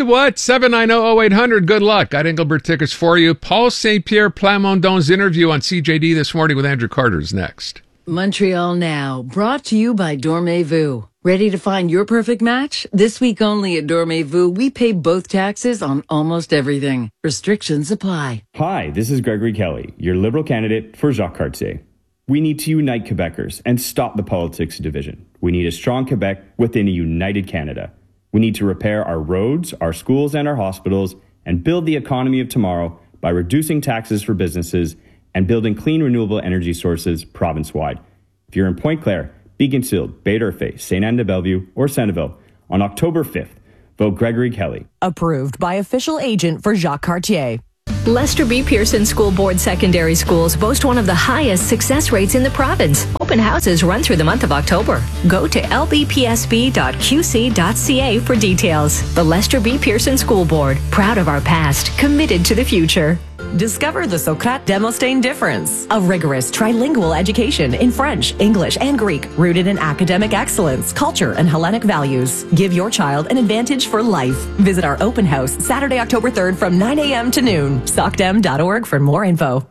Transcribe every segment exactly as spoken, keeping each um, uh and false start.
And what? seven nine zero, zero eight hundred. Good luck. Got Engelbert tickets for you. Paul Saint Pierre Plamondon's interview on C J D this morning with Andrew Carter is next. Montreal Now, brought to you by Dormez-vous. Ready to find your perfect match? This week only at Dormez-vous, we pay both taxes on almost everything. Restrictions apply. Hi, this is Gregory Kelly, your Liberal candidate for Jacques Cartier. We need to unite Quebecers and stop the politics of division. We need a strong Quebec within a united Canada. We need to repair our roads, our schools, and our hospitals, and build the economy of tomorrow by reducing taxes for businesses and building clean renewable energy sources province-wide. If you're in Pointe-Claire, Beaconsfield, Bay-d'Urfé, Sainte Anne de Bellevue, or Centreville, on October fifth, vote Gregory Kelly. Approved by official agent for Jacques Cartier. Lester B. Pearson School Board secondary schools boast one of the highest success rates in the province. Open houses run through the month of October. Go to l b p s b dot q c dot c a for details. The Lester B. Pearson School Board, proud of our past, committed to the future. Discover the Socrate Demosthene difference. A rigorous trilingual education in French, English, and Greek, rooted in academic excellence, culture, and Hellenic values. Give your child an advantage for life. Visit our open house Saturday, October third from nine a.m. to noon. socdem dot org for more info.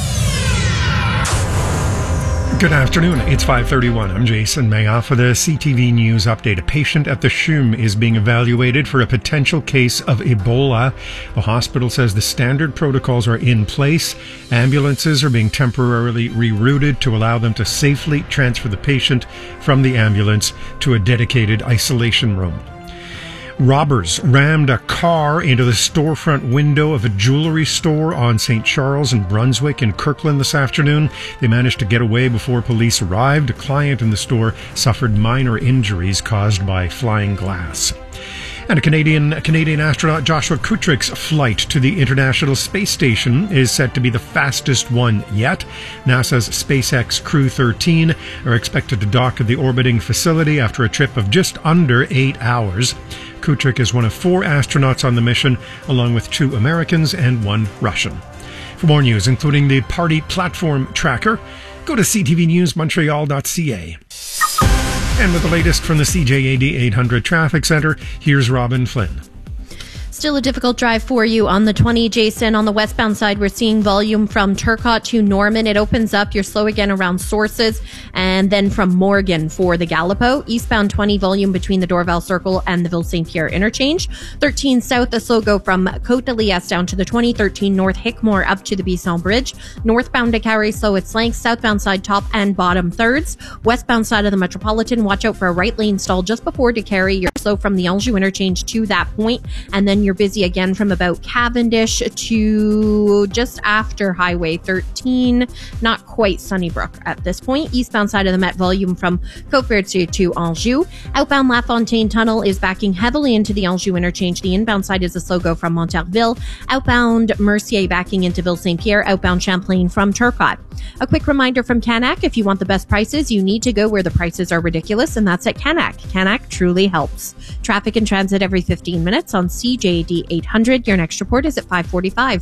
Good afternoon. It's five thirty-one. I'm Jason Maya for the C T V News Update. A patient at the C H U M is being evaluated for a potential case of Ebola. The hospital says the standard protocols are in place. Ambulances are being temporarily rerouted to allow them to safely transfer the patient from the ambulance to a dedicated isolation room. Robbers rammed a car into the storefront window of a jewelry store on Saint Charles and Brunswick in Kirkland this afternoon. They managed to get away before police arrived. A client in the store suffered minor injuries caused by flying glass. And a Canadian a Canadian astronaut, Joshua Kutrick's flight to the International Space Station is set to be the fastest one yet. NASA's SpaceX Crew thirteen are expected to dock at the orbiting facility after a trip of just under eight hours. Kutrick is one of four astronauts on the mission, along with two Americans and one Russian. For more news, including the party platform tracker, go to c t v news montreal dot c a. And with the latest from the C J A D eight hundred Traffic Center, here's Robin Flynn. Still a difficult drive for you on the twenty, Jason. On the westbound side, we're seeing volume from Turcotte to Norman. It opens up. You're slow again around Sources, and then from Morgan for the Gallipo. Eastbound twenty, volume between the Dorval Circle and the Ville Saint Pierre interchange. thirteen south, a slow go from Côte de Liesse down to the twenty. thirteen north, Hickmore up to the Bisson Bridge. Northbound to Carrie, slow its length. Southbound side, top and bottom thirds. Westbound side of the Metropolitan, watch out for a right lane stall just before to Carrie. You're slow from the Anjou interchange to that point, and then you're busy again from about Cavendish to just after Highway thirteen, not quite Sunnybrook at this point. Eastbound side of the Met, volume from Côte-Vertu to Anjou. Outbound La Fontaine Tunnel is backing heavily into the Anjou interchange. The inbound side is a slow go from Montarville. Outbound Mercier backing into Ville Saint Pierre. Outbound Champlain from Turcotte. A quick reminder from Canac, if you want the best prices, you need to go where the prices are ridiculous, and that's at Canac. Canac truly helps. Traffic and transit every fifteen minutes on C J D eight hundred. Your next report is at five forty-five.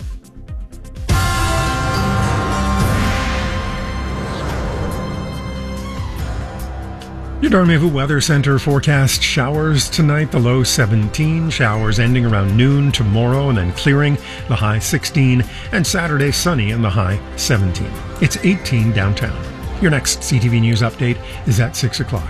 Your Dormez-vous Weather Center forecast showers tonight, the low seventeen, showers ending around noon tomorrow and then clearing, the high sixteen, and Saturday sunny and the high seventeen. It's eighteen downtown. Your next C T V News update is at six o'clock.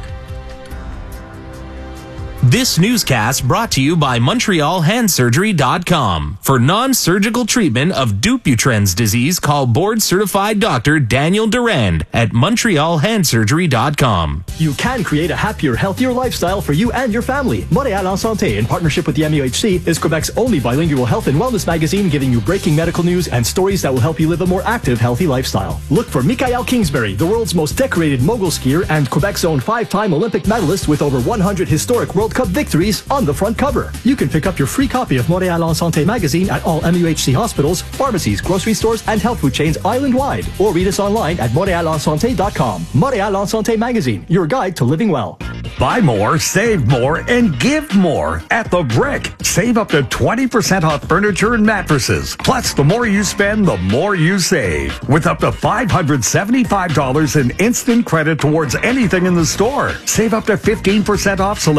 This newscast brought to you by Montreal Hand Surgery dot com. For non-surgical treatment of Dupuytren's disease, call board-certified doctor Daniel Durand at Montreal Hand Surgery dot com. You can create a happier, healthier lifestyle for you and your family. Montréal en Santé, in partnership with the M U H C, is Quebec's only bilingual health and wellness magazine, giving you breaking medical news and stories that will help you live a more active, healthy lifestyle. Look for Michael Kingsbury, the world's most decorated mogul skier and Quebec's own five-time Olympic medalist with over one hundred historic World Cup victories on the front cover. You can pick up your free copy of Montréal en Santé magazine at all M U H C hospitals, pharmacies, grocery stores, and health food chains island-wide, or read us online at Montréal en Santé dot com. Montréal en Santé magazine, your guide to living well. Buy more, save more, and give more at The Brick. Save up to twenty percent off furniture and mattresses. Plus, the more you spend, the more you save. With up to five hundred seventy-five dollars in instant credit towards anything in the store. Save up to fifteen percent off select major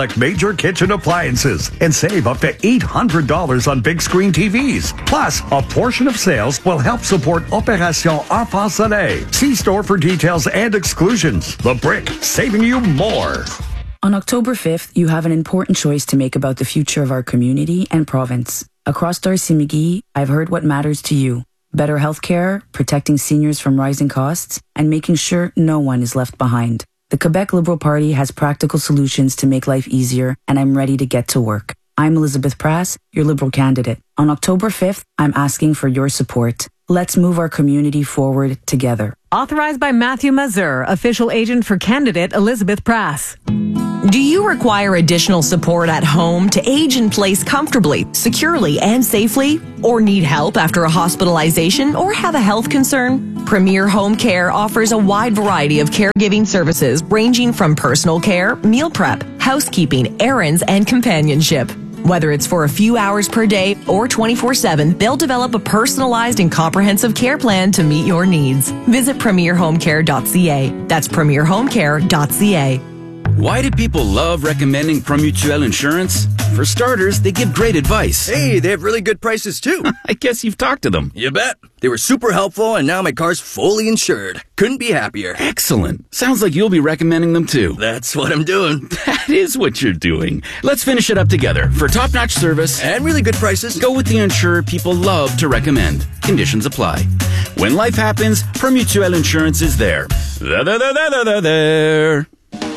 major kitchen appliances and save up to eight hundred dollars on big screen T Vs. Plus, a portion of sales will help support Opération Enfant Soleil. See store for details and exclusions. The Brick, saving you more. On October fifth, you have an important choice to make about the future of our community and province. Across Darcy-McGee, I've heard what matters to you. Better healthcare, protecting seniors from rising costs, and making sure no one is left behind. The Quebec Liberal Party has practical solutions to make life easier, and I'm ready to get to work. I'm Elizabeth Prass, your Liberal candidate. On October fifth, I'm asking for your support. Let's move our community forward together. Authorized by Matthew Mazur, official agent for candidate Elizabeth Prass. Do you require additional support at home to age in place comfortably, securely, and safely? Or need help after a hospitalization or have a health concern? Premier Home Care offers a wide variety of caregiving services ranging from personal care, meal prep, housekeeping, errands, and companionship. Whether it's for a few hours per day or twenty-four seven, they'll develop a personalized and comprehensive care plan to meet your needs. Visit premier home care dot c a. That's premier home care dot c a. Why do people love recommending Promutuel Insurance? For starters, they give great advice. Hey, they have really good prices too. I guess you've talked to them. You bet. They were super helpful, and now my car's fully insured. Couldn't be happier. Excellent. Sounds like you'll be recommending them too. That's what I'm doing. That is what you're doing. Let's finish it up together. For top-notch service and really good prices, go with the insurer people love to recommend. Conditions apply. When life happens, Promutuel Insurance is there. There, there, there, there, there, there.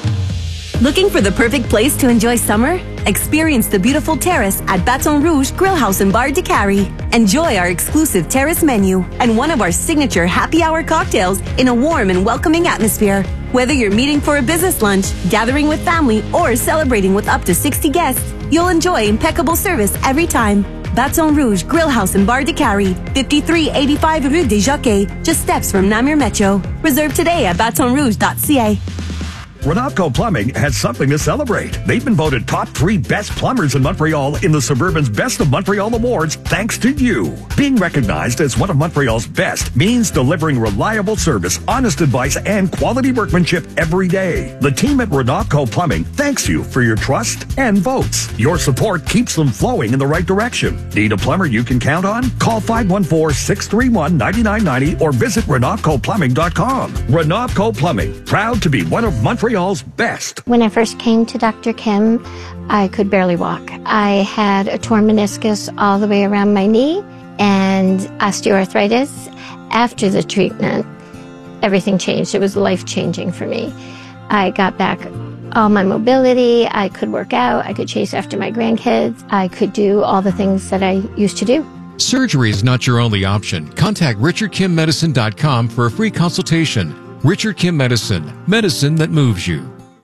Looking for the perfect place to enjoy summer? Experience the beautiful terrace at Baton Rouge Grill House and Bar de Cary. Enjoy our exclusive terrace menu and one of our signature happy hour cocktails in a warm and welcoming atmosphere. Whether you're meeting for a business lunch, gathering with family, or celebrating with up to sixty guests, you'll enjoy impeccable service every time. Baton Rouge Grill House and Bar de Cary, fifty-three eighty-five Rue des Jockeys, just steps from Namur Metro. Reserve today at baton rouge dot c a. Renatco Plumbing has something to celebrate. They've been voted top three best plumbers in Montreal in the Suburban's Best of Montreal Awards thanks to you. Being recognized as one of Montreal's best means delivering reliable service, honest advice, and quality workmanship every day. The team at Renatco Plumbing thanks you for your trust and votes. Your support keeps them flowing in the right direction. Need a plumber you can count on? Call five one four, six three one, nine nine nine zero or visit renatco plumbing dot com. Renatco Plumbing, proud to be one of Montreal's Montreal's best. When I first came to Doctor Kim, I could barely walk. I had a torn meniscus all the way around my knee and osteoarthritis. After the treatment, everything changed. It was life-changing for me. I got back all my mobility. I could work out. I could chase after my grandkids. I could do all the things that I used to do. Surgery is not your only option. Contact richard kim medicine dot com for a free consultation. Richard Kim Medicine, medicine that moves you.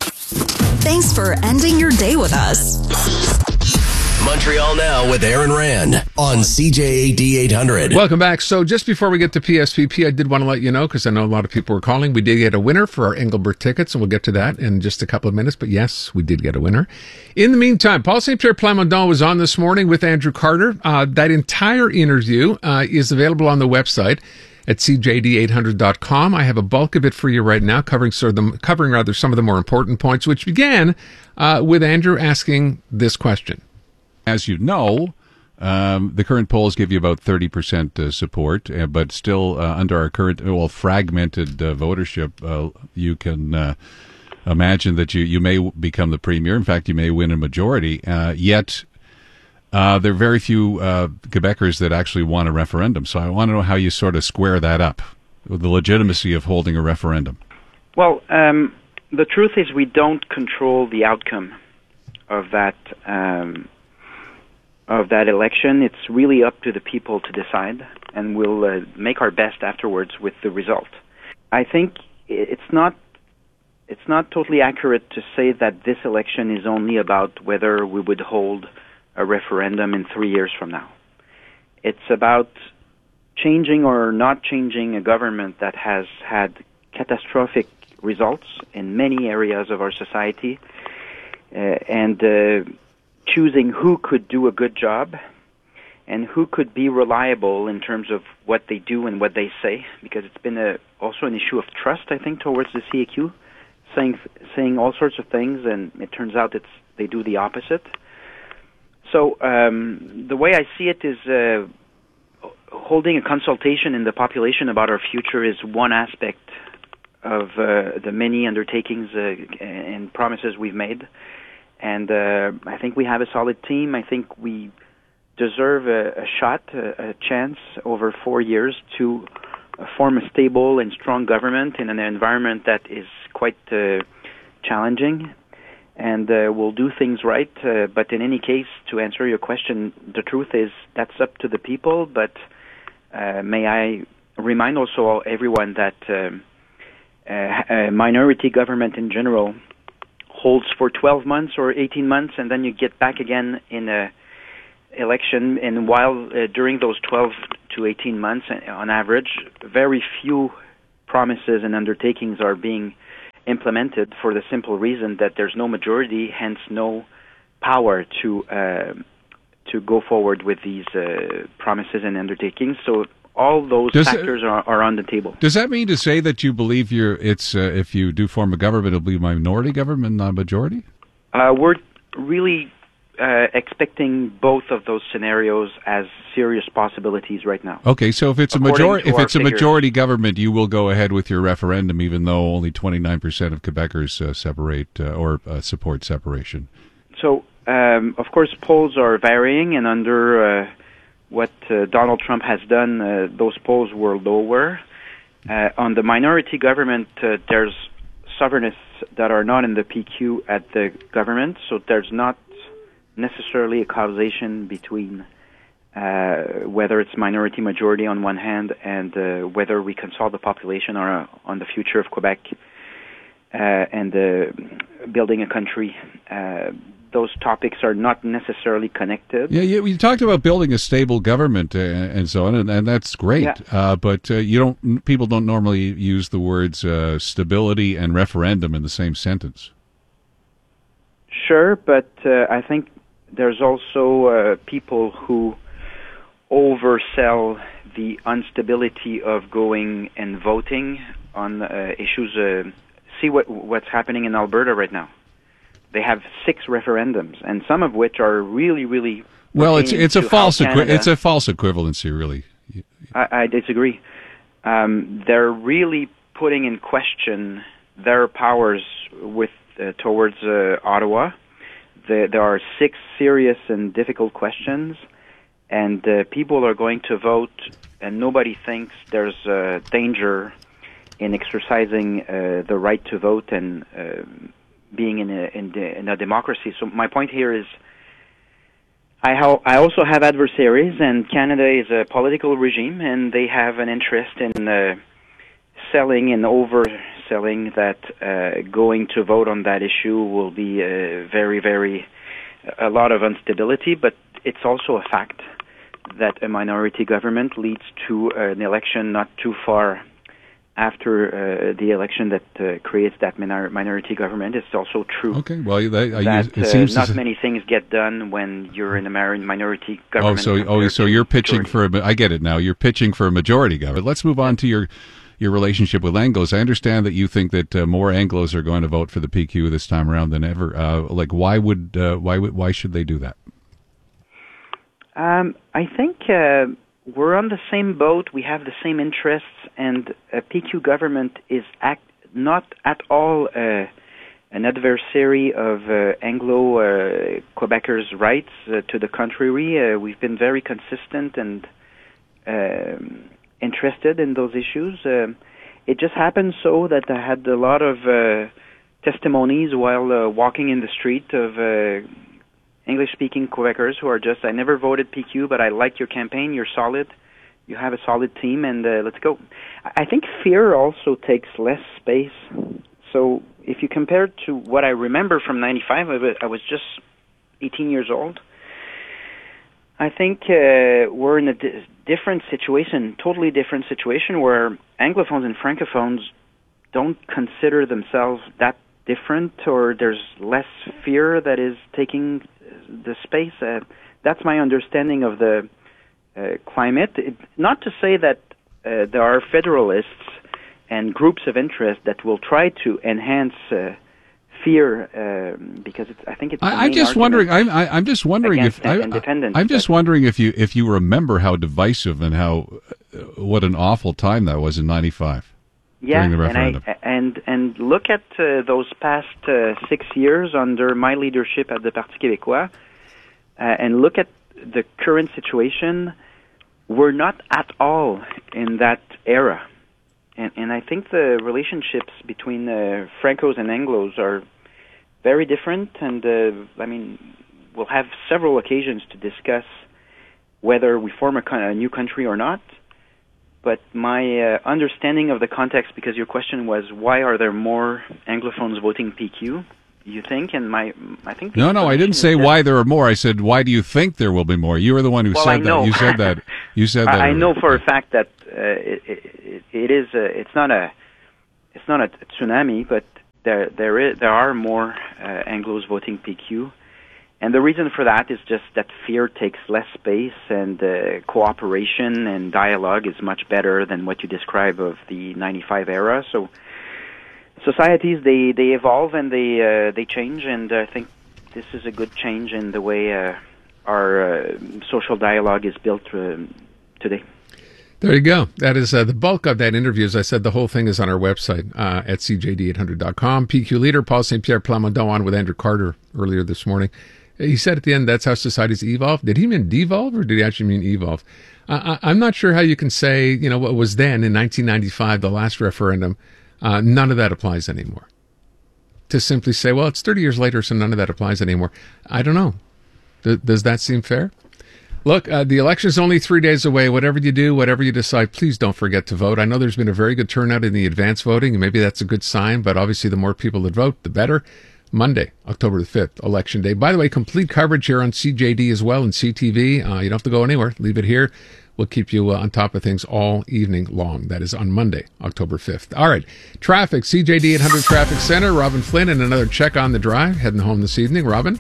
Thanks for ending your day with us. Montreal Now with Aaron Rand on C J A D eight hundred. Welcome back. So just before we get to P S P P, I did want to let you know, because I know a lot of people were calling, we did get a winner for our Engelbert tickets, and we'll get to that in just a couple of minutes. But yes, we did get a winner. In the meantime, Paul Saint Pierre Plamondon was on this morning with Andrew Carter. Uh, that entire interview uh, is available on the website at c j d eight hundred dot com. I have a bulk of it for you right now, covering sort of the, covering rather some of the more important points, which began uh, with Andrew asking this question. As you know, um, the current polls give you about thirty percent uh, support, uh, but still uh, under our current, well, fragmented uh, votership, uh, you can uh, imagine that you, you may become the premier. In fact, you may win a majority, uh, yet Uh, there are very few uh, Quebecers that actually want a referendum. So I want to know how you sort of square that up, with the legitimacy of holding a referendum. Well, um, the truth is we don't control the outcome of that um, of that election. It's really up to the people to decide, and we'll uh, make our best afterwards with the result. I think it's not it's not totally accurate to say that this election is only about whether we would hold a referendum in three years from now. It's about changing or not changing a government that has had catastrophic results in many areas of our society, uh, and uh, choosing who could do a good job and who could be reliable in terms of what they do and what they say, because it's been a, also an issue of trust, I think, towards the C A Q, saying saying all sorts of things, and it turns out it's they do the opposite. So um, the way I see it is uh, holding a consultation in the population about our future is one aspect of uh, the many undertakings uh, and promises we've made. And uh, I think we have a solid team. I think we deserve a, a shot, a, a chance over four years to uh, form a stable and strong government in an environment that is quite uh, challenging. And uh, we'll do things right. Uh, but in any case, to answer your question, the truth is that's up to the people. But uh, may I remind also everyone that um, uh, a minority government in general holds for twelve months or eighteen months, and then you get back again in a election. And while uh, during those twelve to eighteen months, on average, very few promises and undertakings are being implemented for the simple reason that there's no majority, hence no power to uh, to go forward with these uh, promises and undertakings. So all those Does factors it, are, are on the table. Does that mean to say that you believe you're it's uh, if you do form a government, it'll be a minority government, not a majority? Uh, we're really uh, expecting both of those scenarios as serious possibilities right now. Okay, so if it's a majority, if it's a majority government, you will go ahead with your referendum, even though only twenty-nine percent of Quebecers uh, separate uh, or uh, support separation. So, um, of course, polls are varying, and under uh, what uh, Donald Trump has done, uh, those polls were lower. Uh, on the minority government, uh, there's sovereignists that are not in the P Q at the government, so there's not necessarily a causation between uh, whether it's minority majority on one hand and uh, whether we consult the population or uh, on the future of Quebec uh, and uh, building a country. Uh, those topics are not necessarily connected. Yeah, you, you talked about building a stable government uh, and so on, and, and that's great. Yeah. Uh, but uh, you don't. People don't normally use the words uh, stability and referendum in the same sentence. Sure, but uh, I think there's also uh, people who oversell the instability of going and voting on uh, issues. Uh, see what what's happening in Alberta right now. They have six referendums, and some of which are really, really well. It's it's a false equi- it's a false equivalency, really. I, I disagree. Um, they're really putting in question their powers with uh, towards uh, Ottawa. The, there are six serious and difficult questions, and uh, people are going to vote, and nobody thinks there's uh, danger in exercising uh, the right to vote and uh, being in a, in, the, in a democracy. So my point here is I, ha- I also have adversaries, and Canada is a political regime, and they have an interest in uh, selling and overselling that uh, going to vote on that issue will be uh, very, very, a lot of instability, but it's also a fact that a minority government leads to uh, an election not too far after uh, the election that uh, creates that minor- minority government. It's also true. Okay, well, that, uh, that it seems uh, not to... many things get done when you're in a minority government. Oh, so oh, so you're pitching majority. for a, I get it now. You're pitching for a majority government. Let's move on to your your relationship with Anglos. I understand that you think that uh, more Anglos are going to vote for the P Q this time around than ever. Uh, like, why would uh, why would why should they do that? Um, I think uh, we're on the same boat. We have the same interests, and a P Q government is act not at all uh, an adversary of uh, Anglo uh, Quebecers' rights. Uh, to the contrary, uh, we've been very consistent and um, interested in those issues. Uh, it just happened so that I had a lot of uh, testimonies while uh, walking in the street of uh, English-speaking Quebecers who are just, I never voted P Q, but I like your campaign, you're solid, you have a solid team, and uh, let's go. I think fear also takes less space. So if you compare it to what I remember from ninety-five, I was just eighteen years old. I think uh, we're in a di- different situation, totally different situation, where Anglophones and Francophones don't consider themselves that different, or there's less fear that is taking the space. Uh, that's my understanding of the uh, climate. It, not to say that uh, there are federalists and groups of interest that will try to enhance uh, fear, uh, because it's, I think it's. I, I'm just wondering. I'm, I, I'm just wondering if I, independence. I, I'm just wondering if you if you remember how divisive and how uh, what an awful time that was in ninety-five. Yeah, during the referendum. and I, and and look at uh, those past uh, six years under my leadership at the Parti Québécois, uh, and look at the current situation. We're not at all in that era. And, and I think the relationships between uh, Francos and Anglos are very different. And, uh, I mean, we'll have several occasions to discuss whether we form a, a new country or not. But my uh, understanding of the context, because your question was, why are there more Anglophones voting P Q, you think? And my, I think... The no, no, I didn't say why there are more. I said, why do you think there will be more? You were the one who well, said I know. that. You said that. You said that. I know for a fact that uh, it, it, it is. A, it's not a. It's not a tsunami, but there there is there are more uh, Anglos voting P Q, and the reason for that is just that fear takes less space, and uh, cooperation and dialogue is much better than what you describe of the ninety-five era. So societies they, they evolve and they uh, they change, and I think this is a good change in the way uh, our uh, social dialogue is built uh, today. There you go. That is uh, the bulk of that interview. As I said, the whole thing is on our website uh, at C J D eight hundred dot com. P Q leader Paul Saint Pierre Plamondon on with Andrew Carter earlier this morning. He said at the end, that's how societies evolve. Did he mean devolve or did he actually mean evolve? Uh, I, I'm not sure how you can say, you know, what was then in nineteen ninety-five, the last referendum, uh, none of that applies anymore. To simply say, well, it's thirty years later, so none of that applies anymore. I don't know. Th- does that seem fair? Look, uh, the election is only three days away. Whatever you do, whatever you decide, please don't forget to vote. I know there's been a very good turnout in the advance voting, and maybe that's a good sign, but obviously the more people that vote, the better. Monday, October the fifth, Election Day. By the way, complete coverage here on C J D as well and C T V. Uh, you don't have to go anywhere. Leave it here. We'll keep you uh, on top of things all evening long. That is on Monday, October fifth. All right. Traffic, C J D eight hundred Traffic Center. Robin Flynn and another check on the drive. Heading home this evening. Robin?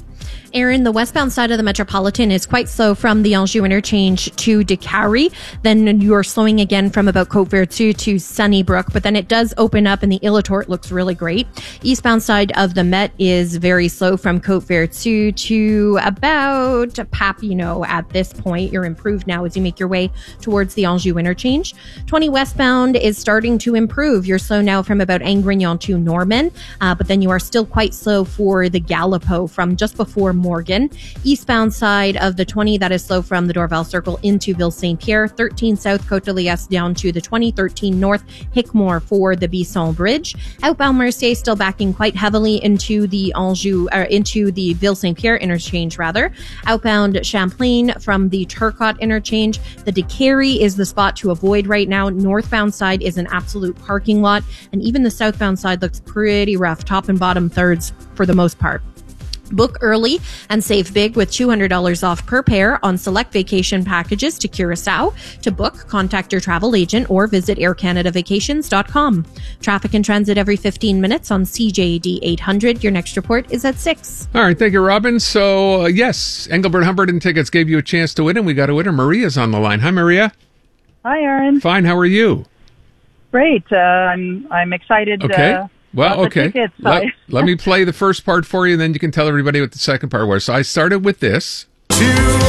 Aaron, the westbound side of the Metropolitan is quite slow from the Anjou interchange to Décarie. Then you're slowing again from about Côte-Vertu to Sunnybrook, but then it does open up and the Illitor looks really great. Eastbound side of the Met is very slow from Côte-Vertu to about Papineau at this point. You're improved now as you make your way towards the Anjou interchange. twenty westbound is starting to improve. You're slow now from about Angrignon to Norman, uh, but then you are still quite slow for the Gallipo from just before Morgan. Eastbound side of the twenty, that is slow from the Dorval Circle into Ville Saint Pierre. thirteen South Côte-de-Liesse down to the twenty. thirteen North Hickmore for the Bisson Bridge. Outbound Mercier still backing quite heavily into the Anjou, or into the Ville Saint Pierre interchange rather. Outbound Champlain from the Turcotte interchange. The Décarie is the spot to avoid right now. Northbound side is an absolute parking lot, and even the southbound side looks pretty rough. Top and bottom thirds for the most part. Book early and save big with two hundred dollars off per pair on select vacation packages to Curacao. To book, contact your travel agent or visit air canada vacations dot com. Traffic and transit every fifteen minutes on C J D eight hundred. Your next report is at six. All right, thank you, Robin. So, uh, yes, Engelbert Humperdinck tickets gave you a chance to win, and we got a winner. Maria's on the line. Hi, Maria. Hi, Aaron. Fine, how are you? Great. Uh, I'm I'm excited. Okay. Uh, Well, okay. Tickets, let, let me play the first part for you, and then you can tell everybody what the second part was. So I started with this.